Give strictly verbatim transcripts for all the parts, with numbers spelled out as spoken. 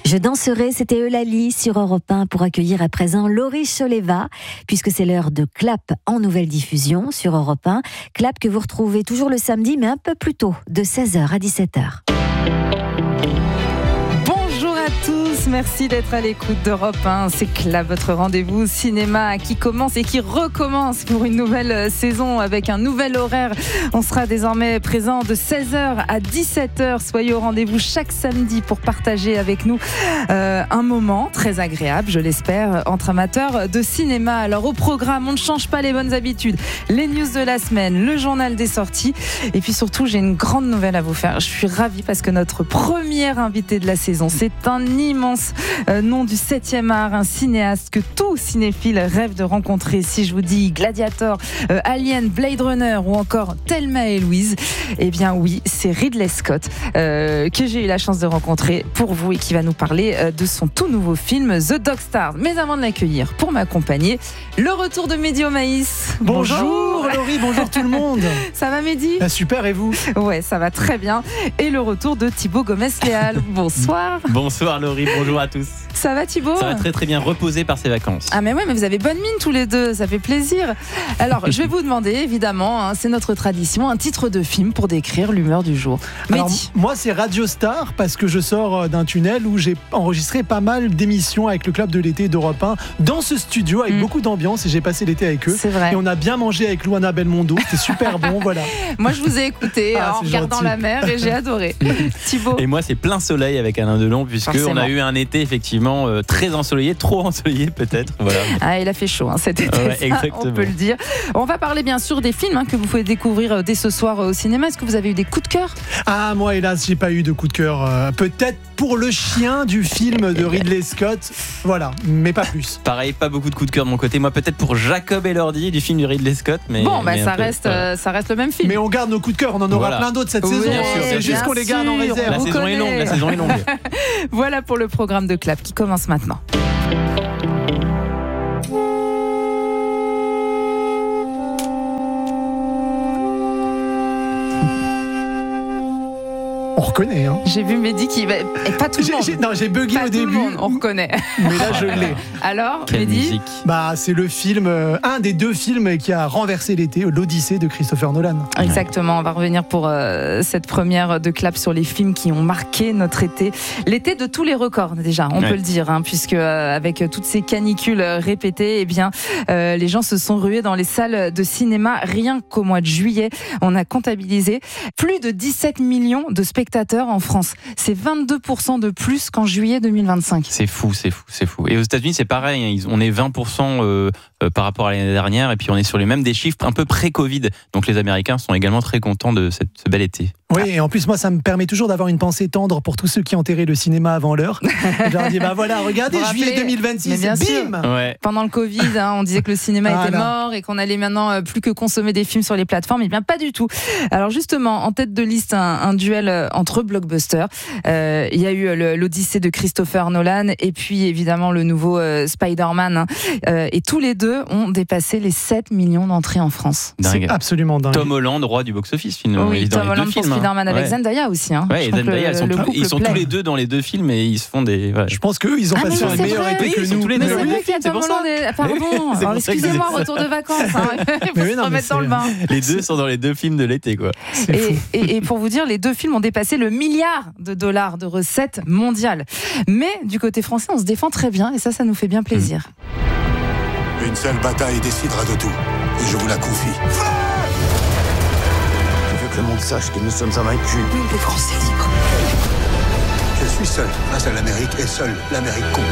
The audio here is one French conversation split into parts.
Je danserai, c'était Eulalie sur Europe un pour accueillir à présent Laurie Choleva, puisque c'est l'heure de Clap en nouvelle diffusion sur Europe un. Clap que vous retrouvez toujours le samedi, mais un peu plus tôt, de seize heures à dix-sept heures. Bonjour à tous, merci d'être à l'écoute d'Europe un. C'est Clap, votre rendez-vous cinéma qui commence et qui recommence pour une nouvelle saison avec un nouvel horaire. On sera désormais présent de seize heures à dix-sept heures. Soyez au rendez-vous chaque samedi pour partager avec nous euh, un moment très agréable, je l'espère, entre amateurs de cinéma. Alors au programme, on ne change pas les bonnes habitudes. Les news de la semaine, le journal des sorties et puis surtout, j'ai une grande nouvelle à vous faire. Je suis ravie parce que notre premier invité de la saison, c'est un immense euh, nom du septième art, un cinéaste que tout cinéphile rêve de rencontrer. Si je vous dis Gladiator, euh, Alien, Blade Runner ou encore Thelma et Louise, eh bien oui, c'est Ridley Scott euh, que j'ai eu la chance de rencontrer pour vous et qui va nous parler euh, de son tout nouveau film The Dog Stars. Mais avant de l'accueillir, pour m'accompagner, le retour de Mehdi au Maïs. Bonjour, bonjour Laurie, bonjour tout le monde. Ça va Mehdi ? Ah, super, et vous ? Ouais, ça va très bien. Et le retour de Thibaut Gomez-Léal. Bonsoir. Bonsoir Laurie, bonjour à tous. Ça va Thibaut ? Ça va très très bien, reposé par ses vacances. Ah mais ouais, mais vous avez bonne mine tous les deux, ça fait plaisir. Alors, je vais vous demander, évidemment, hein, c'est notre tradition, un titre de film pour décrire l'humeur du jour. Alors, Mehdi. moi, c'est Radio Star, parce que je sors d'un tunnel où j'ai enregistré pas mal d'émissions avec le club de l'été d'Europe un, dans ce studio, avec mmh. beaucoup d'ambiance, et j'ai passé l'été avec eux. C'est vrai. Et on a bien mangé avec Luana Belmondo, c'était super bon, voilà. Moi, je vous ai écouté ah, en regardant gentil. La mer, et j'ai adoré. Thibaut. Et moi, c'est plein soleil avec Alain Delon, puisqu'on a eu un été effectivement euh, très ensoleillé, trop ensoleillé peut-être. Voilà. Ah, il a fait chaud hein, cet été, ouais, ça, on peut le dire. On va parler bien sûr des films hein, que vous pouvez découvrir dès ce soir au cinéma. Est-ce que vous avez eu des coups de cœur ? Ah, moi hélas, j'ai pas eu de coup de cœur. Euh, peut-être pour le chien du film de Ridley Scott, voilà, mais pas plus. Pareil, pas beaucoup de coups de cœur de mon côté. Moi, peut-être pour Jacob et Elordi du film de Ridley Scott. Mais, bon, bah, mais ça, peu, reste, euh, ça reste le même film. Mais on garde nos coups de cœur, on en aura voilà. plein d'autres cette oui, saison. Bien sûr, c'est juste qu'on les garde en réserve. La saison est longue, la saison est longue. Voilà pour le programme de Clap qui commence maintenant. On reconnaît, hein. J'ai vu Mehdi qui va. Et pas tout le monde. J'ai, non, j'ai bugué pas au tout début. Le monde, on reconnaît. Mais là, je l'ai. Alors, quelle Mehdi musique. Bah, c'est le film, euh, un des deux films qui a renversé l'été, l'Odyssée de Christopher Nolan. Exactement. On va revenir pour euh, cette première de Clap sur les films qui ont marqué notre été. L'été de tous les records, déjà, on ouais. peut le dire, hein, puisque euh, avec toutes ces canicules répétées, eh bien, euh, les gens se sont rués dans les salles de cinéma. Rien qu'au mois de juillet, on a comptabilisé plus de dix-sept millions de spectateurs en France. C'est vingt-deux pour cent de plus qu'en juillet deux mille vingt-cinq. C'est fou, c'est fou, c'est fou. Et aux États-Unis, c'est pareil. Ils, on est vingt pour cent euh, euh, par rapport à l'année dernière, et puis on est sur les mêmes des chiffres un peu pré-Covid. Donc les Américains sont également très contents de cette, ce bel été. Oui, et en plus, moi, ça me permet toujours d'avoir une pensée tendre pour tous ceux qui enterraient le cinéma avant l'heure. Je leur dis, bah voilà, regardez, juillet deux mille vingt-six, bim ouais. Pendant le Covid, hein, on disait que le cinéma ah, était là. mort et qu'on allait maintenant euh, plus que consommer des films sur les plateformes. Eh bien, pas du tout. Alors justement, en tête de liste, un, un duel entre blockbusters. Euh, il y a eu le, l'Odyssée de Christopher Nolan et puis évidemment le nouveau euh, Spider-Man. Hein. Euh, et tous les deux ont dépassé les sept millions d'entrées en France. Dingue. C'est absolument dingue. Tom Holland, roi du box-office, finalement. Oui, il est dans Tom les Holland deux pour films, Spider-Man hein. avec ouais. Zendaya aussi. Hein. Ouais, et Zendaya, le, ils sont, le tous, ils sont tous les deux dans les deux films et ils se font des. Ouais. Je pense qu'eux, ils ont ah, passé un meilleur vrai. été oui, que ils sont nous. tous les mais deux c'est vrai qu'il y a Tom Holland et... Pardon, alors, excusez-moi, retour de vacances. Hein. Il faut oui, se non, remettre dans le bain. Les deux sont dans les deux films de l'été, quoi. Et, et, et pour vous dire, les deux films ont dépassé le milliard de dollars de recettes mondiales. Mais du côté français, on se défend très bien et ça, ça nous fait bien plaisir. Une seule bataille décidera de tout. Et je vous la confie. Je veux que le monde sache que nous sommes invaincus. Oui, les Français libres. Je suis seul face à l'Amérique et seul l'Amérique compte.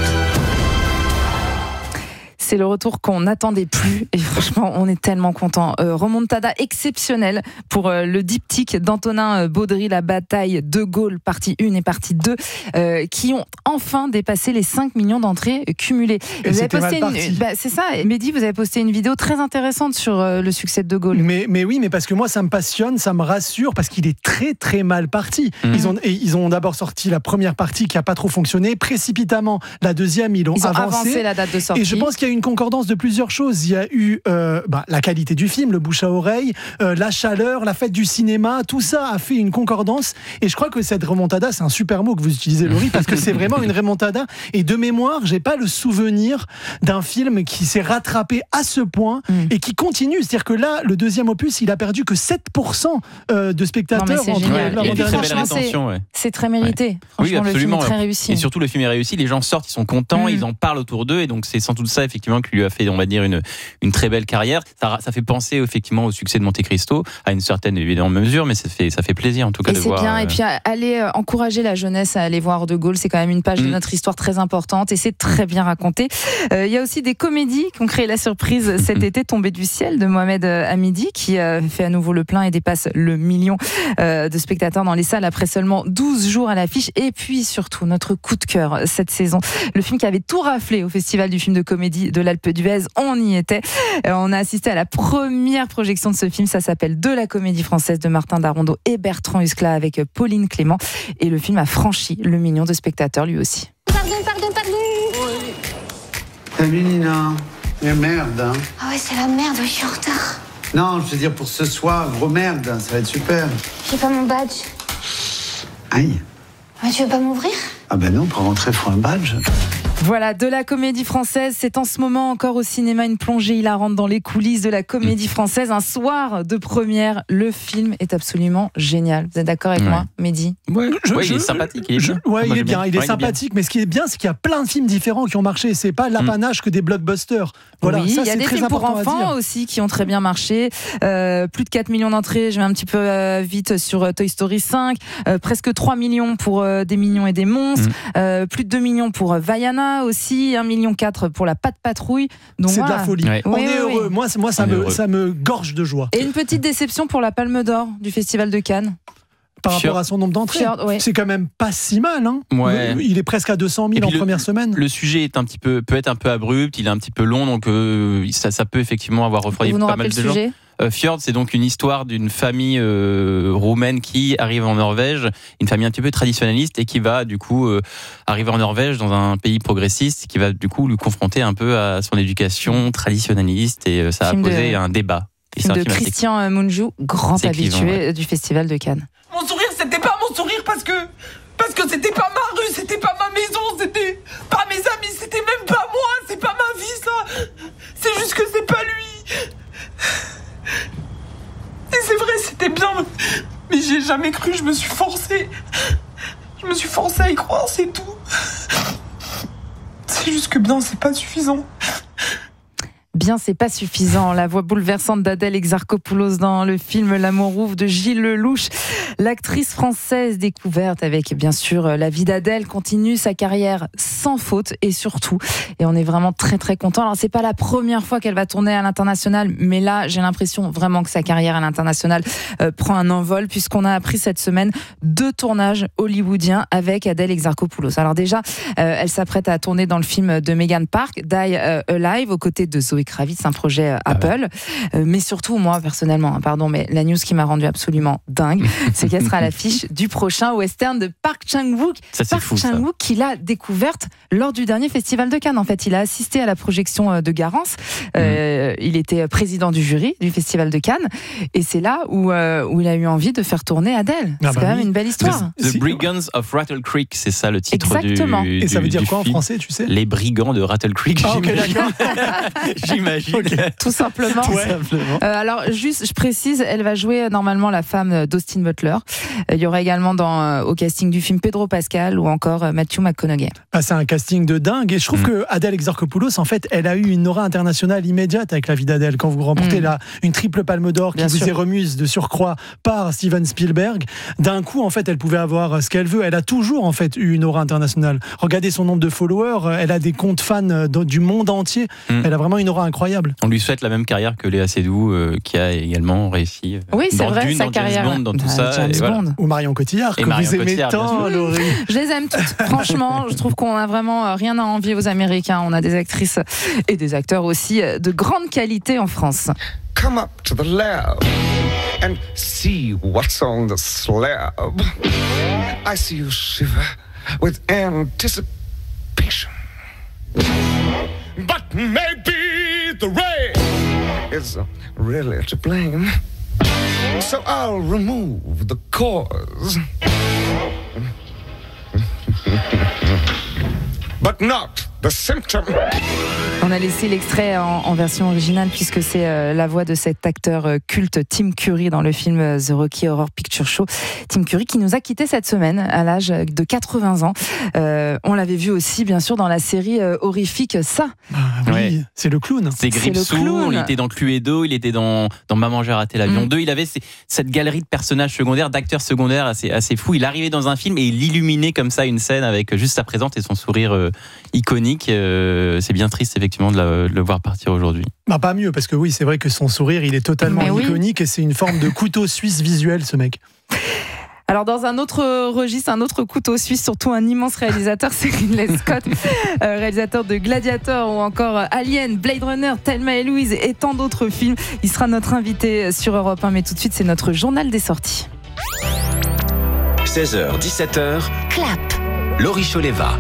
C'est le retour qu'on n'attendait plus et franchement on est tellement contents. Euh, remontada exceptionnelle pour euh, le diptyque d'Antonin Baudry, la bataille de Gaulle partie un et partie deux euh, qui ont enfin dépassé les cinq millions d'entrées cumulées. Et vous avez posté une, bah, c'est ça, Mehdi, vous avez posté une vidéo très intéressante sur euh, le succès de De Gaulle. Mais, mais oui, mais parce que moi ça me passionne, ça me rassure parce qu'il est très très mal parti. Mmh. Ils ont, et ils ont d'abord sorti la première partie qui n'a pas trop fonctionné, précipitamment la deuxième ils l'ont ils ont avancé. avancé la date de sortie. Et je pense qu'il y a une concordance de plusieurs choses. Il y a eu euh, bah, la qualité du film, le bouche à oreille, euh, la chaleur, la fête du cinéma, tout ça a fait une concordance. Et je crois que cette remontada, c'est un super mot que vous utilisez, Laurie, parce que c'est vraiment une remontada. Et de mémoire, j'ai pas le souvenir d'un film qui s'est rattrapé à ce point mmh. et qui continue. C'est-à-dire que là, le deuxième opus, il a perdu que sept pour cent de spectateurs. Non, mais c'est génial. Ouais, et puis, franchement, c'est, ouais. c'est très mérité. Ouais. Franchement, oui, absolument. Le film est très réussi. Et surtout, le film est réussi. Les gens sortent, ils sont contents, mmh. ils en parlent autour d'eux. Et donc, c'est sans doute ça, effectivement, qui lui a fait, on va dire, une, une très belle carrière. Ça, ça fait penser, effectivement, au succès de Monte Cristo, à une certaine, évidemment, mesure, mais ça fait, ça fait plaisir, en tout cas, et de c'est voir. Bien. Euh... Et puis, aller euh, encourager la jeunesse à aller voir De Gaulle, c'est quand même une page mmh. de notre histoire très importante et c'est très bien raconté. Il euh, y a aussi des comédies qui ont créé la surprise cet été, Tombé du ciel, de Mohamed Hamidi, qui euh, fait à nouveau le plein et dépasse le million euh, de spectateurs dans les salles après seulement douze jours à l'affiche. Et puis surtout, notre coup de cœur cette saison, le film qui avait tout raflé au Festival du film de comédie de l'Alpe d'Huez, on y était. Euh, on a assisté à la première projection de ce film, ça s'appelle De la comédie française de Martin Darondeau et Bertrand Huskla avec Pauline Clément. Et le film a franchi le million de spectateurs lui aussi. Pardon, pardon, pardon. Oui. Salut Nina. Mais merde, hein. Ah ouais, c'est la merde, je suis en retard. Non, je veux dire pour ce soir, gros merde, ça va être super. J'ai pas mon badge. Aïe. Mais tu veux pas m'ouvrir ? Ah ben non, pour rentrer, faut un badge. Voilà, De la comédie française, c'est en ce moment encore au cinéma une plongée hilarante dans les coulisses de la comédie française. Un soir de première, le film est absolument génial. Vous êtes d'accord avec ouais. moi, Mehdi ? Ouais, je, ouais je, il est sympathique. Il est je, bien. Ouais, il moi, est bien. Il est ouais, sympathique. Mais ce qui est bien, c'est qu'il y a plein de films différents qui ont marché. C'est pas l'apanage mm. que des blockbusters. Voilà, oui, ça, il y a c'est des très films pour enfants aussi qui ont très bien marché. Euh, plus de quatre millions d'entrées. Je vais un petit peu euh, vite sur euh, Toy Story cinq. Euh, presque trois millions pour euh, Des mignons et des monstres. Mm. Euh, plus de deux millions pour euh, Vaiana aussi. un million quatre pour la Patte Patrouille. Donc, c'est voilà. de la folie. Ouais. On oui, est oui, heureux. Oui. Moi, moi ça, me, ça me gorge de joie. Et une petite déception pour la Palme d'Or du Festival de Cannes. Par rapport Fjord. à son nombre d'entrées, Fjord, ouais. c'est quand même pas si mal. Hein. Ouais. Il est presque à deux cent mille en le, première semaine. Le sujet est un petit peu, peut être un peu abrupt, il est un petit peu long, donc euh, ça, ça peut effectivement avoir refroidi pas mal de gens. Sujet Euh, Fjord, c'est donc une histoire d'une famille euh, roumaine qui arrive en Norvège, une famille un petit peu traditionnaliste et qui va du coup euh, arriver en Norvège dans un pays progressiste, qui va du coup lui confronter un peu à son éducation traditionnaliste et euh, ça film a posé de... un débat. Et film de film Christian Mungiu, grand habitué ouais. du Festival de Cannes. Mon sourire, c'était pas mon sourire parce que parce que c'était pas ma rue, c'était pas ma maison, c'était pas mes amis, c'était même pas moi, c'est pas ma vie ça. C'est juste que c'est pas lui. Et c'est vrai, c'était bien, mais j'y ai jamais cru, je me suis forcé. Je me suis forcé à y croire, c'est tout. C'est juste que bien, c'est pas suffisant. Bien, c'est pas suffisant. La voix bouleversante d'Adèle Exarchopoulos dans le film L'amour ouf de Gilles Lelouch. L'actrice française découverte avec, bien sûr, la vie d'Adèle continue sa carrière sans faute et surtout, et on est vraiment très très content. Alors, c'est pas la première fois qu'elle va tourner à l'international, mais là, j'ai l'impression vraiment que sa carrière à l'international euh, prend un envol puisqu'on a appris cette semaine deux tournages hollywoodiens avec Adèle Exarchopoulos. Alors déjà, euh, elle s'apprête à tourner dans le film de Megan Park, Die uh, Alive, aux côtés de Zoé Kravitz, un projet euh, Apple. Euh, mais surtout, moi, personnellement, hein, pardon, mais la news qui m'a rendu absolument dingue, c'est qu'elle sera à l'affiche du prochain western de Park Chan-wook. Ça, c'est Park fou, Chan-wook, qu'il a découverte lors du dernier festival de Cannes. En fait, il a assisté à la projection de Garance. Euh, mmh. Il était président du jury du festival de Cannes. Et c'est là où, euh, où il a eu envie de faire tourner Adèle. Ah c'est bah quand oui. même une belle histoire. The, The Brigands of Rattle Creek, c'est ça le titre Exactement. du, du Et ça veut dire quoi film. En français, tu sais ? Les brigands de Rattle Creek, ah, j'imagine. Okay, j'imagine. Okay. Tout simplement. Tout simplement. Euh, alors, juste, je précise, elle va jouer normalement la femme d'Austin Butler. Euh, il y aura également dans, euh, au casting du film Pedro Pascal ou encore euh, Matthew McConaughey. Ah, c'est un casting de dingue. Et je trouve mmh. que Adèle Exarchopoulos, en fait, elle a eu une aura internationale immédiate avec la vie d'Adèle. Quand vous remportez mmh. la, une triple palme d'or qui Bien vous sûr. est remise de surcroît par Steven Spielberg, d'un coup, en fait, elle pouvait avoir ce qu'elle veut. Elle a toujours, en fait, eu une aura internationale. Regardez son nombre de followers. Elle a des comptes fans du monde entier. Mmh. Elle a vraiment une aura incroyable. On lui souhaite la même carrière que Léa Seydoux, euh, qui a également réussi. Euh, oui, c'est dans vrai, Dune, sa dans carrière. James Bond, dans tout bah, ça. Et voilà. Ou Marion Cotillard, et que Marion vous aimez Cotillard, tant, Laurie. Je les aime toutes. Franchement, je trouve qu'on a vraiment rien à envier aux Américains. On a des actrices et des acteurs aussi de grande qualité en France. Come up to the lab and see what's on the slab. I see you shiver with anticipation. But maybe is really to blame. So I'll remove the cause. But not the symptom. On a laissé l'extrait en, en version originale puisque c'est euh, la voix de cet acteur euh, culte Tim Curry dans le film euh, The Rocky Horror Picture Show. Tim Curry qui nous a quittés cette semaine à l'âge de quatre-vingts ans. Euh, on l'avait vu aussi bien sûr dans la série euh, horrifique Ça. Ah, oui, ouais. C'est le clown. C'est Gripsou, il était dans Cluedo, il était dans, dans Maman j'ai raté l'avion mmh. deux. Il avait ces, cette galerie de personnages secondaires, d'acteurs secondaires assez, assez fou. Il arrivait dans un film et il illuminait comme ça une scène avec juste sa présence et son sourire euh, iconique. Euh, c'est bien triste effectivement de, la, de le voir partir aujourd'hui. Bah, pas mieux, parce que oui, c'est vrai que son sourire, il est totalement Mais iconique oui. et c'est une forme de couteau suisse visuel, ce mec. Alors dans un autre registre, un autre couteau suisse, surtout un immense réalisateur, c'est Ridley Scott, euh, réalisateur de Gladiator ou encore Alien, Blade Runner, Thelma et Louise et tant d'autres films. Il sera notre invité sur Europe un, mais tout de suite c'est notre journal des sorties. seize heures, dix-sept heures, Clap. Laurie Choleva.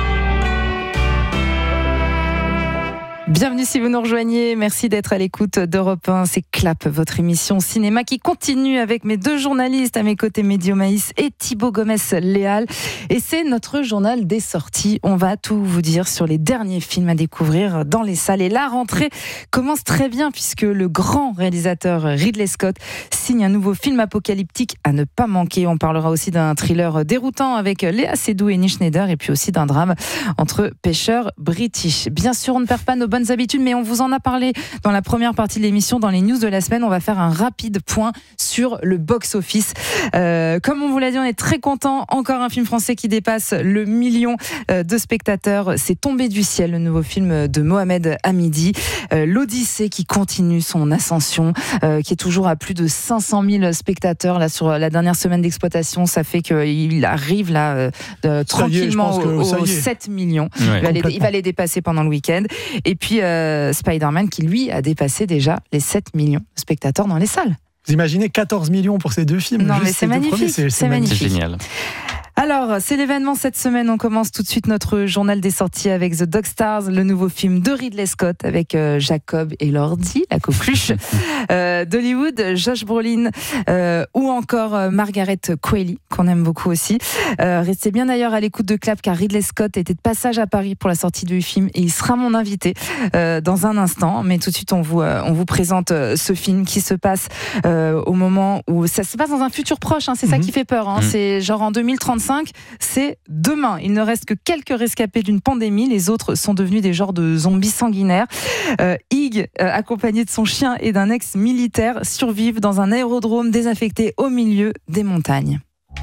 Bienvenue si vous nous rejoignez, merci d'être à l'écoute d'Europe un, c'est Clap, votre émission cinéma qui continue avec mes deux journalistes à mes côtés, Mehdi Omaïs et Thibaut Gomez-Léal. Et c'est notre journal des sorties, on va tout vous dire sur les derniers films à découvrir dans les salles. Et la rentrée commence très bien puisque le grand réalisateur Ridley Scott signe un nouveau film apocalyptique à ne pas manquer. On parlera aussi d'un thriller déroutant avec Léa Seydoux et Nick Schneider et puis aussi d'un drame entre pêcheurs british. Bien sûr, on ne perd pas nos bonnes habitudes, mais on vous en a parlé dans la première partie de l'émission, dans les news de la semaine. On va faire un rapide point sur le box-office. Euh, comme on vous l'a dit, on est très content. Encore un film français qui dépasse le million de spectateurs. C'est Tombé du ciel, le nouveau film de Mohamed Hamidi. Euh, L'Odyssée qui continue son ascension, euh, qui est toujours à plus de cinq cent mille spectateurs là sur la dernière semaine d'exploitation. Ça fait qu'il arrive là euh, tranquillement aux sept millions. Ouais, il, va les, il va les dépasser pendant le week-end. Et puis euh, Spider-Man qui lui a dépassé déjà les sept millions de spectateurs dans les salles. Vous imaginez quatorze millions pour ces deux films? Non, mais c'est magnifique, premiers, c'est, c'est, c'est magnifique. C'est génial. Alors, c'est l'événement cette semaine. On commence tout de suite notre journal des sorties avec The Dog Stars, le nouveau film de Ridley Scott avec euh, Jacob Elordi, la coqueluche, euh, d'Hollywood, Josh Brolin euh, ou encore euh, Margaret Qualley, qu'on aime beaucoup aussi. Euh, restez bien d'ailleurs à l'écoute de Clap car Ridley Scott était de passage à Paris pour la sortie du film et il sera mon invité euh, dans un instant. Mais tout de suite, on vous, euh, on vous présente euh, ce film qui se passe euh, au moment où ça se passe dans un futur proche. Hein, c'est mm-hmm. ça qui fait peur. Hein, mm-hmm. C'est genre en deux mille trente-cinq. C'est demain. Il ne reste que quelques rescapés d'une pandémie. Les autres sont devenus des genres de zombies sanguinaires. Euh, Ig, euh, accompagné de son chien et d'un ex-militaire, survivent dans un aérodrome désaffecté au milieu des montagnes.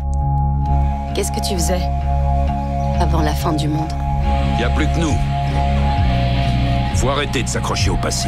Qu'est-ce que tu faisais avant la fin du monde? Il n'y a plus que nous. Faut arrêter de s'accrocher au passé.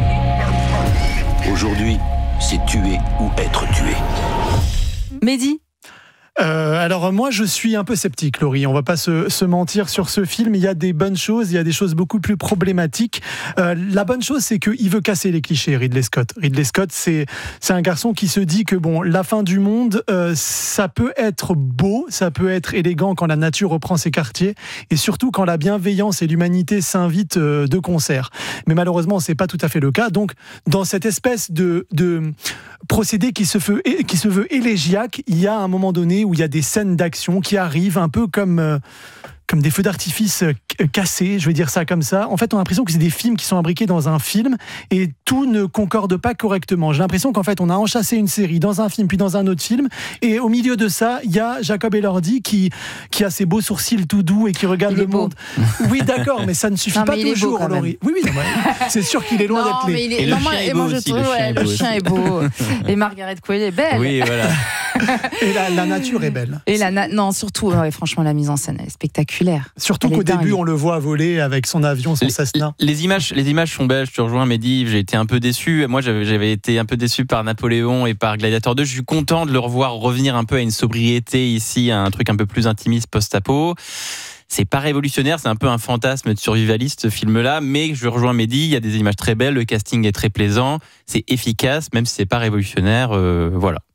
Aujourd'hui, c'est tuer ou être tué. Mehdi? Euh, alors moi je suis un peu sceptique, Laurie, on va pas se, se mentir sur ce film. Il y a des bonnes choses, il y a des choses beaucoup plus problématiques. Euh, la bonne chose c'est qu'il veut casser les clichés, Ridley Scott. Ridley Scott c'est, c'est un garçon qui se dit que bon, la fin du monde euh, ça peut être beau, ça peut être élégant quand la nature reprend ses quartiers et surtout quand la bienveillance et l'humanité s'invitent euh, de concert. Mais malheureusement c'est pas tout à fait le cas. Donc dans cette espèce de, de procédé qui se, veut, qui se veut élégiaque, il y a un moment donné où il y a des scènes d'action qui arrivent un peu comme, euh, comme des feux d'artifice cassés, je vais dire ça comme ça. En fait, on a l'impression que c'est des films qui sont imbriqués dans un film et tout ne concorde pas correctement. J'ai l'impression qu'en fait, on a enchâssé une série dans un film puis dans un autre film et au milieu de ça, il y a Jacob Elordi qui, qui a ses beaux sourcils tout doux et qui regarde le monde. Oui, d'accord, mais ça ne suffit non, pas toujours, Laurie. Oui, oui, non, c'est sûr qu'il est loin non, d'être laid. Est... Et le non, chien est beau aussi. Le chien, le chien est beau. Et Margaret Qualley est belle. Oui, voilà. Et la, la nature est belle. Et la na- non, surtout, ouais, franchement, la mise en scène elle est spectaculaire. Surtout elle qu'au début, on le voit voler avec son avion, son Cessna. Les, les images, les images sont belles. Je te rejoins, Mehdi. J'ai été un peu déçu. Moi, j'avais, j'avais été un peu déçu par Napoléon et par Gladiator deux. Je suis content de le revoir revenir un peu à une sobriété ici, à un truc un peu plus intimiste, post-apo. C'est pas révolutionnaire, c'est un peu un fantasme de survivaliste, ce film-là, mais je rejoins Mehdi, il y a des images très belles, le casting est très plaisant, c'est efficace, même si c'est pas révolutionnaire, euh, voilà.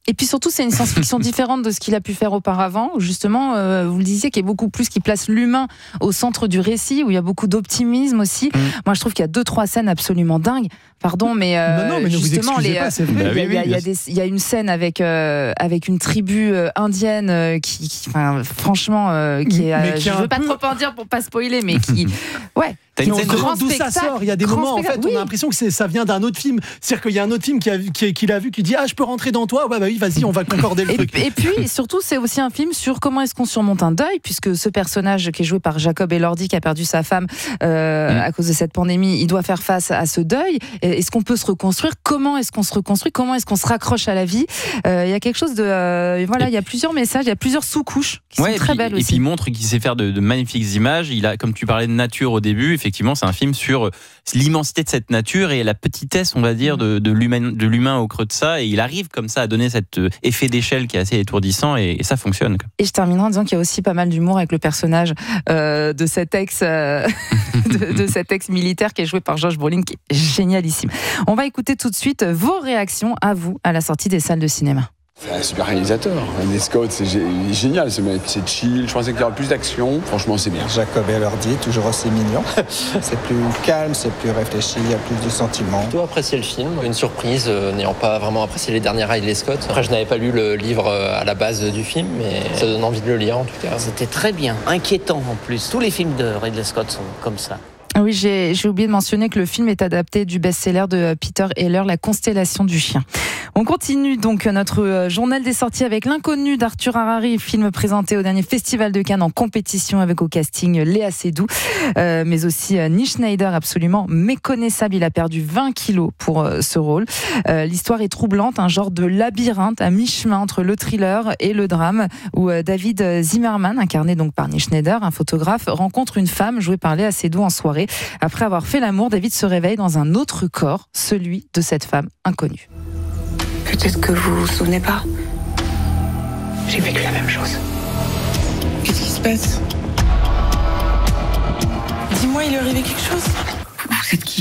Et puis surtout, c'est une science-fiction différente de ce qu'il a pu faire auparavant, où justement, euh, vous le disiez, qu'il y a beaucoup plus qui place l'humain au centre du récit, où il y a beaucoup d'optimisme aussi. Mmh. Moi, je trouve qu'il y a deux, trois scènes absolument dingues. Pardon, mais, euh, non, non, mais justement, les, pas, c'est vrai. Il y, y, y, y a une scène avec euh, avec une tribu euh, indienne euh, qui, qui enfin, franchement, euh, qui est. Euh, qui je veux pas peu... trop en dire pour pas spoiler, mais qui, ouais. T'as une scène d'où ça sort. Il y a des moments, en fait, oui. on a l'impression que c'est, ça vient d'un autre film. C'est-à-dire qu'il y a un autre film qui, a, qui, qui l'a vu, qui dit ah, je peux rentrer dans toi. Ouais, bah oui, vas-y, on va concorder le et, truc. Et puis, surtout, c'est aussi un film sur comment est-ce qu'on surmonte un deuil, puisque ce personnage qui est joué par Jacob Elordi, qui a perdu sa femme euh, mmh. à cause de cette pandémie, il doit faire face à ce deuil. Est-ce qu'on peut se reconstruire ? Comment est-ce qu'on se reconstruit ? Comment est-ce qu'on se raccroche à la vie ? euh, Il y a quelque chose de, euh, voilà, il y a plusieurs messages, il y a plusieurs sous-couches qui ouais, sont très puis, belles et aussi. Et puis il montre qu'il sait faire de, de magnifiques images. Il a, comme tu parlais de nature au début, effectivement, c'est un film sur l'immensité de cette nature et la petitesse, on va dire, de, de, l'humain, de l'humain au creux de ça. Et il arrive comme ça à donner cet effet d'échelle qui est assez étourdissant et, et ça fonctionne. Et je terminerai en disant qu'il y a aussi pas mal d'humour avec le personnage euh, de cet ex, euh, de, de cet ex militaire qui est joué par Josh Brolin, qui est génialissime. On va écouter tout de suite vos réactions à vous à la sortie des salles de cinéma. C'est un super réalisateur. Ridley Scott, c'est g- génial ce mec. C'est chill, je pensais qu'il y aurait plus d'action. Franchement, c'est bien. Jacob Elordi, toujours aussi mignon. C'est plus calme, c'est plus réfléchi, il y a plus de sentiments. J'ai plutôt apprécié le film. Une surprise, euh, n'ayant pas vraiment apprécié les derniers Ridley Scott. Après, je n'avais pas lu le livre à la base du film, mais ça donne envie de le lire en tout cas. C'était très bien, inquiétant en plus. Tous les films de Ridley Scott sont comme ça. Oui, j'ai, j'ai oublié de mentionner que le film est adapté du best-seller de Peter Heller, La Constellation du chien. On continue donc notre journal des sorties avec L'Inconnu d'Arthur Harari, film présenté au dernier Festival de Cannes en compétition avec au casting Léa Seydoux, euh, mais aussi euh, Nick Schneider, absolument méconnaissable. Il a perdu vingt kilos pour euh, ce rôle. Euh, l'histoire est troublante, un genre de labyrinthe à mi-chemin entre le thriller et le drame, où euh, David Zimmerman, incarné donc par Nick Schneider, un photographe, rencontre une femme jouée par Léa Seydoux en soirée. Après avoir fait l'amour, David se réveille dans un autre corps, celui de cette femme inconnue. Peut-être que vous vous souvenez pas. J'ai vécu la même chose. Qu'est-ce qui se passe ? Dis-moi, il est arrivé quelque chose ? Vous êtes qui ?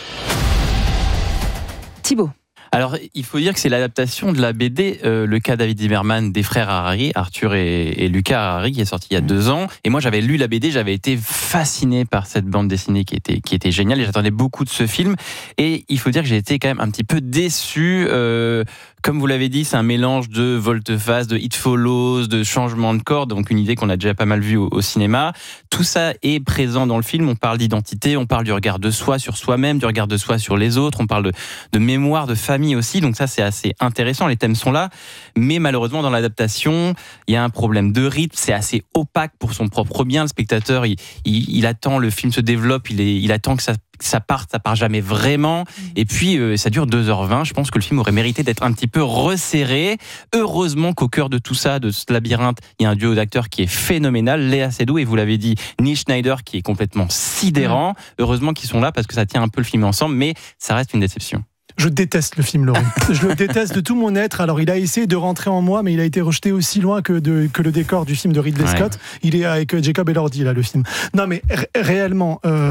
Thibaut. Alors, il faut dire que c'est l'adaptation de la B D, euh, le cas David Zimmerman des frères Harari, Arthur et, et Lucas Harari, qui est sorti il y a deux ans. Et moi, j'avais lu la B D, j'avais été fasciné par cette bande dessinée qui était, qui était géniale. Et j'attendais beaucoup de ce film. Et il faut dire que j'ai été quand même un petit peu déçu. Euh, Comme vous l'avez dit, c'est un mélange de volte-face, de It Follows, de changement de corps, donc une idée qu'on a déjà pas mal vue au, au cinéma. Tout ça est présent dans le film. On parle d'identité, on parle du regard de soi sur soi-même, du regard de soi sur les autres, on parle de, de mémoire, de famille aussi, donc ça c'est assez intéressant, les thèmes sont là. Mais malheureusement, dans l'adaptation, il y a un problème de rythme, c'est assez opaque pour son propre bien. Le spectateur, il, il, il attend, le film se développe, il, est, il attend que ça ça part, ça part jamais vraiment. Et puis, euh, ça dure deux heures vingt. Je pense que le film aurait mérité d'être un petit peu resserré. Heureusement qu'au cœur de tout ça, de ce labyrinthe, il y a un duo d'acteurs qui est phénoménal. Léa Seydoux et vous l'avez dit, Nick Schneider qui est complètement sidérant. Heureusement qu'ils sont là parce que ça tient un peu le film ensemble, mais ça reste une déception. Je déteste le film, Laurie. Je le déteste de tout mon être. Alors, il a essayé de rentrer en moi, mais il a été rejeté aussi loin que, de, que le décor du film de Ridley ouais. Scott. Il est avec Jacob Elordi, là, le film. Non, mais r- réellement... Euh,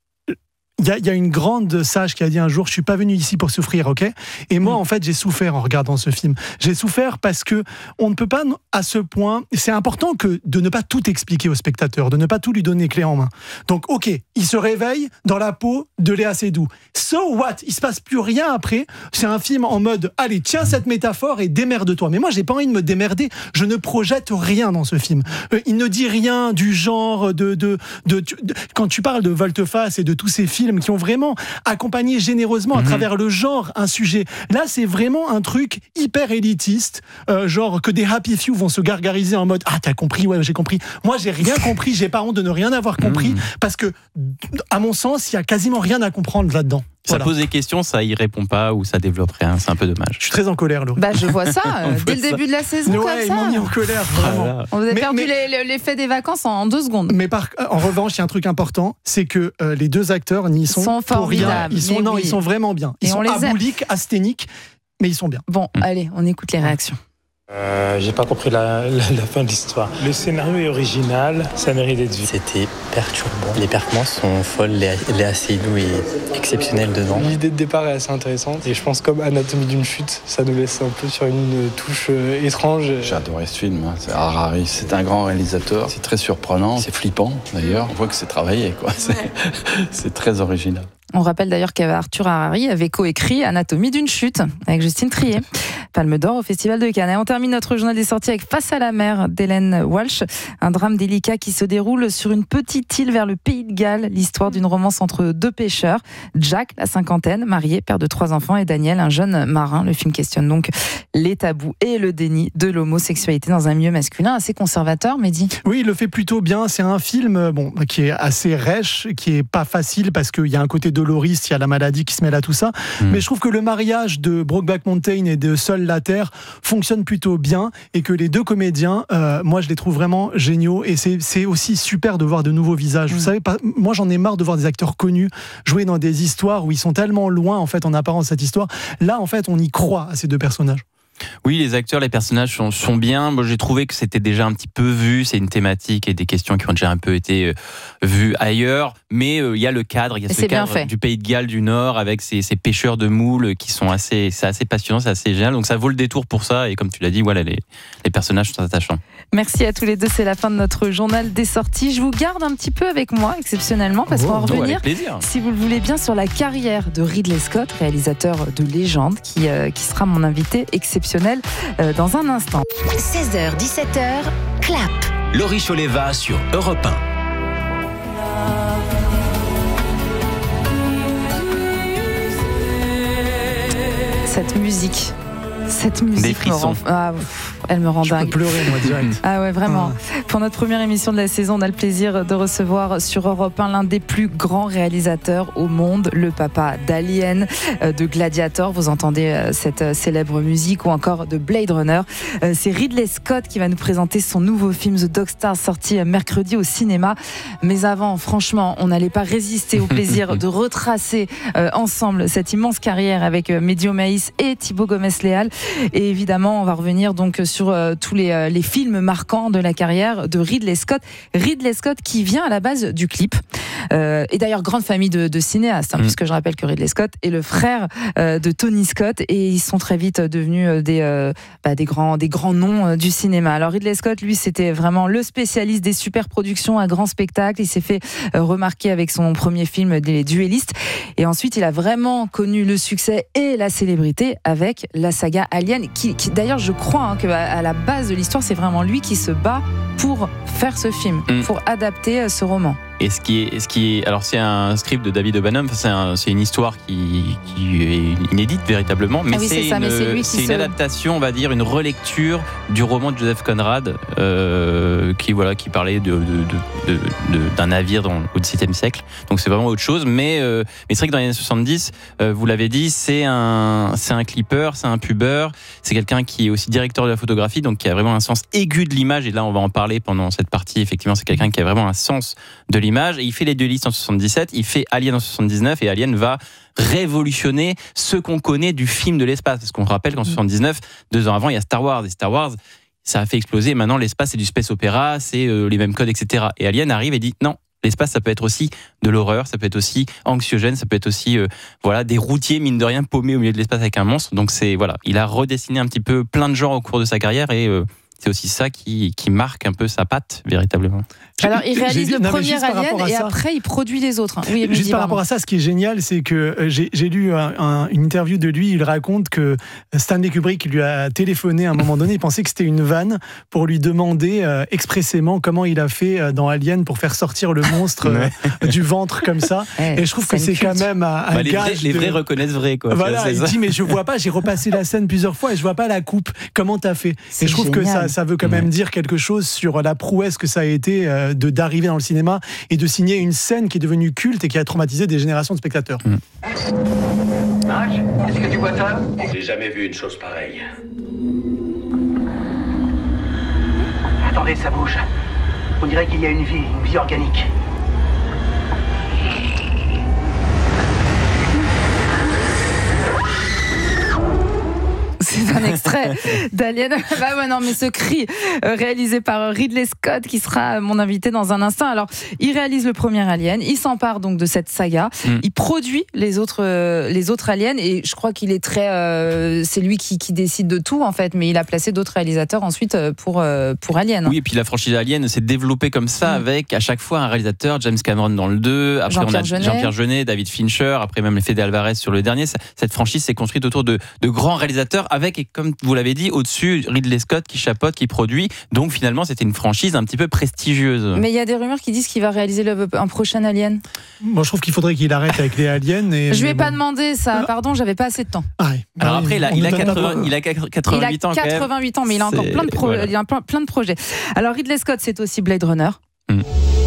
Il y, a, il y a une grande sage qui a dit un jour, je suis pas venu ici pour souffrir, ok ? Et moi, en fait, j'ai souffert en regardant ce film. J'ai souffert parce que on ne peut pas, à ce point, c'est important que de ne pas tout expliquer au spectateur, de ne pas tout lui donner clé en main. Donc, ok, il se réveille dans la peau de Léa Seydoux. So what ? Il se passe plus rien après. C'est un film en mode, allez, tiens cette métaphore et démerde-toi. Mais moi, j'ai pas envie de me démerder. Je ne projette rien dans ce film. Euh, il ne dit rien du genre de, de, de, de, de quand tu parles de volte-face et de tous ces films qui ont vraiment accompagné généreusement à travers le genre un sujet. Là, c'est vraiment un truc hyper élitiste, euh, genre que des happy few vont se gargariser en mode ah t'as compris, ouais j'ai compris. Moi j'ai rien compris, j'ai pas honte de ne rien avoir compris parce que à mon sens il y a quasiment rien à comprendre là-dedans. Ça voilà. Pose des questions, ça y répond pas ou ça développe rien, c'est un peu dommage. Je suis très en colère, Laurie. Bah je vois ça euh, dès le début de la saison ouais, comme ça. Ils m'ont mis en colère, vraiment. Voilà. On vous a mais, perdu mais, les, l'effet des vacances en deux secondes. Mais par, en revanche, il y a un truc important, c'est que euh, les deux acteurs n'y sont, sont pour rien. Ils sont non, oui. ils sont vraiment bien. Ils Et sont abouliques, asthéniques, mais ils sont bien. Bon, mmh. allez, on écoute les réactions. Euh, j'ai pas compris la, la, la fin de l'histoire. Le scénario est original, ça mérite d'être vu. C'était perturbant. Les performances sont folles, Léa Seydoux est exceptionnelle dedans. L'idée de départ est assez intéressante et je pense comme Anatomie d'une chute, ça nous laisse un peu sur une touche euh, étrange. J'ai adoré ce film, hein. C'est Harari, c'est un grand réalisateur, c'est très surprenant, c'est flippant d'ailleurs. On voit que c'est travaillé, quoi. C'est, c'est très original. On rappelle d'ailleurs qu'Arthur Harari avait coécrit Anatomie d'une chute avec Justine Triet. Palme d'or au Festival de Cannes. Et on termine notre journal des sorties avec Face à la mer d'Hélène Walsh, un drame délicat qui se déroule sur une petite île vers le pays de Galles, l'histoire d'une romance entre deux pêcheurs, Jack, la cinquantaine, marié, père de trois enfants, et Daniel, un jeune marin. Le film questionne donc les tabous et le déni de l'homosexualité dans un milieu masculin assez conservateur, Mehdi. Oui, il le fait plutôt bien. C'est un film bon, qui est assez rêche, qui est pas facile parce qu'il y a un côté doloriste, il y a la maladie qui se mêle à tout ça. Mmh. Mais je trouve que le mariage de Brokeback Mountain et de Seule la Terre fonctionne plutôt bien et que les deux comédiens, euh, moi je les trouve vraiment géniaux et c'est, c'est aussi super de voir de nouveaux visages. Mmh. Vous savez, pas, moi j'en ai marre de voir des acteurs connus jouer dans des histoires où ils sont tellement loin en fait en apparence cette histoire. Là en fait on y croit à ces deux personnages. Oui, les acteurs, les personnages sont, sont bien. Moi, j'ai trouvé que c'était déjà un petit peu vu. C'est une thématique et des questions qui ont déjà un peu été euh, vues ailleurs. Mais il euh, y a le cadre, il y a et ce cadre du pays de Galles du Nord avec ces, ces pêcheurs de moules qui sont assez, c'est assez passionnant, c'est assez génial. Donc ça vaut le détour pour ça. Et comme tu l'as dit, voilà, les, les personnages sont attachants. Merci à tous les deux. C'est la fin de notre journal des sorties. Je vous garde un petit peu avec moi, exceptionnellement, parce oh, qu'on va revenir, si vous le voulez bien, sur la carrière de Ridley Scott, réalisateur de légende, qui, euh, qui sera mon invité exceptionnel dans un instant. seize heures dix-sept heures, Clap. Laurie Choleva sur Europe un. Cette musique, cette musique me rend... Ah, elle me rend je dingue. Je peux pleurer, moi, direct. Ah ouais, vraiment. Ah. Pour notre première émission de la saison, on a le plaisir de recevoir sur Europe un l'un des plus grands réalisateurs au monde, le papa d'Alien, de Gladiator. Vous entendez cette célèbre musique, ou encore de Blade Runner. C'est Ridley Scott qui va nous présenter son nouveau film The Dog Star, sorti mercredi au cinéma. Mais avant, franchement, on n'allait pas résister au plaisir de retracer ensemble cette immense carrière avec Mehdi Omaïs et Thibaut Gomez-Léal. Et évidemment, on va revenir donc sur sur euh, tous les, euh, les films marquants de la carrière de Ridley Scott. Ridley Scott qui vient à la base du clip. Euh, et d'ailleurs, grande famille de, de cinéastes, hein, mmh. puisque je rappelle que Ridley Scott est le frère euh, de Tony Scott et ils sont très vite devenus des, euh, bah, des, grands, des grands noms euh, du cinéma. Alors Ridley Scott, lui, c'était vraiment le spécialiste des super productions à grand spectacle. Il s'est fait euh, remarquer avec son premier film, Les Duellistes. Et ensuite, il a vraiment connu le succès et la célébrité avec la saga Alien, qui, qui d'ailleurs, je crois hein, que à la base de l'histoire, c'est vraiment lui qui se bat pour faire ce film, mmh. pour adapter ce roman. Et ce qui est, ce qui est, alors c'est un script de David O'Bannon, c'est, un, c'est une histoire qui, qui est inédite véritablement, mais, ah oui, c'est, c'est, ça, une, mais c'est, lui qui c'est se... une adaptation, on va dire, une relecture du roman de Joseph Conrad, euh, qui voilà, qui parlait de, de, de, de, de, d'un navire dans, au dix-septième siècle. Donc c'est vraiment autre chose, mais, euh, mais c'est vrai que dans les années soixante-dix, euh, vous l'avez dit, c'est un, c'est un clipper, c'est un pubeur, c'est quelqu'un qui est aussi directeur de la photographie, donc qui a vraiment un sens aigu de l'image. Et là, on va en parler pendant cette partie. Effectivement, c'est quelqu'un qui a vraiment un sens de l'image. Et il fait Les Duellistes en soixante-dix-sept, il fait Alien en soixante-dix-neuf, et Alien va révolutionner ce qu'on connaît du film de l'espace. Parce qu'on rappelle qu'en soixante-dix-neuf, deux ans avant, il y a Star Wars. Et Star Wars, ça a fait exploser. Maintenant, l'espace, c'est du space opéra, c'est euh, les mêmes codes, et cetera. Et Alien arrive et dit non. L'espace, ça peut être aussi de l'horreur, ça peut être aussi anxiogène, ça peut être aussi euh, voilà, des routiers, mine de rien, paumés au milieu de l'espace avec un monstre. Donc, c'est, voilà, il a redessiné un petit peu plein de genres au cours de sa carrière et euh, c'est aussi ça qui, qui marque un peu sa patte, véritablement. Alors, il réalise le premier Alien et après, il produit les autres. Oui, juste par rapport à ça, ce qui est génial, c'est que j'ai, j'ai lu un, un, une interview de lui, il raconte que Stanley Kubrick lui a téléphoné à un moment donné, il pensait que c'était une vanne pour lui demander euh, expressément comment il a fait euh, dans Alien pour faire sortir le monstre euh, du ventre comme ça. Ouais, et je trouve que c'est quand même un, un bah, les gage vrais, les vrais de... reconnaissent vrai, quoi. Voilà, il dit, mais je vois pas, j'ai repassé la scène plusieurs fois et je vois pas la coupe. Comment t'as fait? C'est et je trouve génial. que ça, ça veut quand même ouais. dire quelque chose sur la prouesse que ça a été euh, de, d'arriver dans le cinéma et de signer une scène qui est devenue culte et qui a traumatisé des générations de spectateurs. Mmh. Mac, est-ce que tu vois ça? J'ai jamais vu une chose pareille. Attendez, ça bouge. On dirait qu'il y a une vie, une vie organique. C'est un extrait d'Alien. Bah ouais, non, mais ce cri euh, réalisé par Ridley Scott qui sera mon invité dans un instant. Alors, il réalise le premier Alien, il s'empare donc de cette saga, mm. il produit les autres, euh, les autres Aliens et je crois qu'il est très, euh, c'est lui qui, qui décide de tout en fait, mais il a placé d'autres réalisateurs ensuite pour euh, pour Alien. Oui, et puis la franchise Alien s'est développée comme ça mm. avec à chaque fois un réalisateur, James Cameron dans le deux, après Jean-Pierre on a Jeunet. Jean-Pierre Jeunet, David Fincher, après même Fede Alvarez sur le dernier. Cette franchise s'est construite autour de, de grands réalisateurs avec, et comme vous l'avez dit, au-dessus Ridley Scott qui chapeaute, qui produit. Donc finalement, c'était une franchise un petit peu prestigieuse. Mais il y a des rumeurs qui disent qu'il va réaliser le, un prochain Alien. Moi, je trouve qu'il faudrait qu'il arrête avec les aliens. Et je lui ai bon. pas demandé ça, pardon, j'avais pas assez de temps. Ah oui. Alors ah oui, après, il a, il, a quatre-vingts, il a quatre-vingt-huit ans. Il a quatre-vingt-huit ans, mais il a encore plein de, pro- voilà. il a plein, plein de projets. Alors Ridley Scott, c'est aussi Blade Runner. Mm.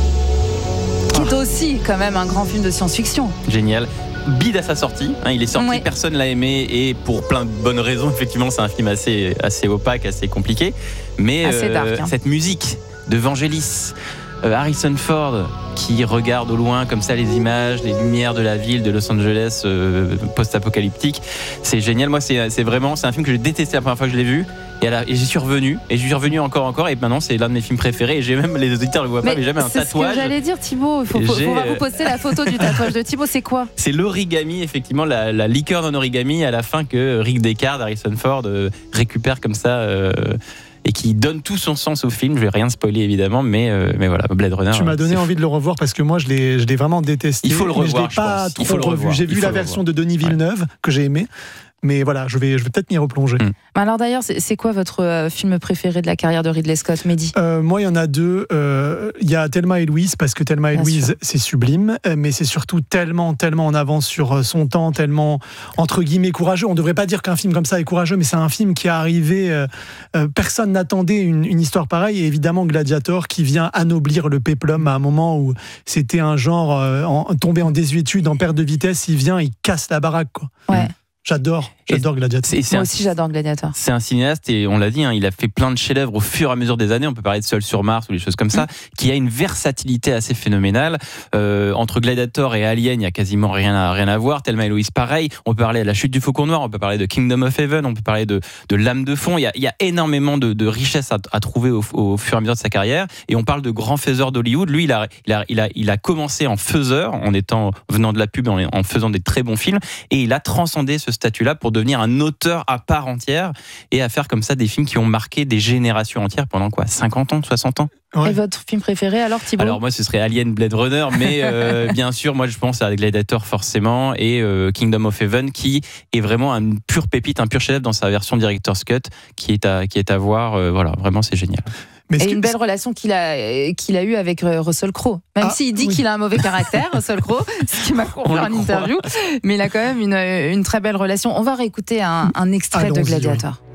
Qui est aussi quand même un grand film de science-fiction. Génial. Bide à sa sortie, hein, il est sorti, oui. Personne l'a aimé et pour plein de bonnes raisons, effectivement c'est un film assez, assez opaque, assez compliqué, mais assez euh, dark, hein. Cette musique de Vangelis, euh, Harrison Ford qui regarde au loin comme ça les images, les lumières de la ville de Los Angeles euh, post-apocalyptique, c'est génial. Moi c'est, c'est vraiment, c'est un film que j'ai détesté la première fois que je l'ai vu. Et, la, et j'y suis revenu, et j'y suis revenu encore, encore, et maintenant c'est l'un de mes films préférés. Et j'ai même, les auditeurs ne le voient pas, mais j'ai même un tatouage. C'est ce que j'allais dire, Thibaut. Il faut, faut, faut, va vous poster la photo du tatouage de Thibaut. C'est quoi ? C'est l'origami, effectivement, la, la liqueur d'un origami à la fin que Rick Deckard, Harrison Ford euh, récupère comme ça. Euh, et qui donne tout son sens au film. Je vais rien spoiler évidemment, mais, euh, mais voilà, Blade Runner. Tu m'as donné envie de le revoir parce que moi je l'ai, je l'ai vraiment détesté. Il faut le revoir. Mais je l'ai pas je trop Il faut le revu. revoir. J'ai vu la version de Denis Villeneuve ouais. que j'ai aimé. Mais voilà, je vais, je vais peut-être m'y replonger. Mmh. Alors d'ailleurs, c'est, c'est quoi votre euh, film préféré de la carrière de Ridley Scott, Mehdi ? euh, Moi, il y en a deux. Il euh, y a Thelma et Louise, parce que Thelma et Bien Louise, sûr. C'est sublime, mais c'est surtout tellement, tellement en avance sur son temps, tellement, entre guillemets, courageux. On ne devrait pas dire qu'un film comme ça est courageux, mais c'est un film qui est arrivé... Euh, euh, personne n'attendait une, une histoire pareille, et évidemment Gladiator, qui vient anoblir le péplum à un moment où c'était un genre euh, en, tombé en désuétude, en perte de vitesse, il vient, il casse la baraque, quoi. Ouais. J'adore, j'adore Gladiator. C'est, c'est Moi un, aussi, j'adore Gladiator. C'est un cinéaste, et on l'a dit, hein, il a fait plein de chefs-d'œuvre au fur et à mesure des années. On peut parler de Seul sur Mars ou des choses comme ça, mmh. qui a une versatilité assez phénoménale. Euh, entre Gladiator et Alien, il y a quasiment rien à, rien à voir. Thelma et Louise, pareil. On peut parler de La Chute du Faucon Noir, on peut parler de Kingdom of Heaven, on peut parler de, de L'âme de fond. Il y a, il y a énormément de, de richesses à, à trouver au, au fur et à mesure de sa carrière. Et on parle de grands faiseurs d'Hollywood. Lui, il a, il a, il a, il a commencé en faiseur, en étant venant de la pub, en, en faisant des très bons films, et il a transcendé ce statut-là pour devenir un auteur à part entière et à faire comme ça des films qui ont marqué des générations entières pendant quoi, cinquante ans, soixante ans. Ouais. Et votre film préféré alors, Thibaut ? Alors moi ce serait Alien, Blade Runner, mais euh, bien sûr moi je pense à Gladiator forcément, et euh, Kingdom of Heaven qui est vraiment une pure pépite, un pur chef-d'œuvre dans sa version Director's Cut qui est à, qui est à voir, euh, voilà, vraiment c'est génial. Mais et une belle relation qu'il a, qu'il a eue avec Russell Crowe. Même ah, s'il dit oui. qu'il a un mauvais caractère, Russell Crowe, ce qui m'a confirmé en interview, mais il a quand même une, une très belle relation. On va réécouter un, un extrait Allons-y, de Gladiator. Oui.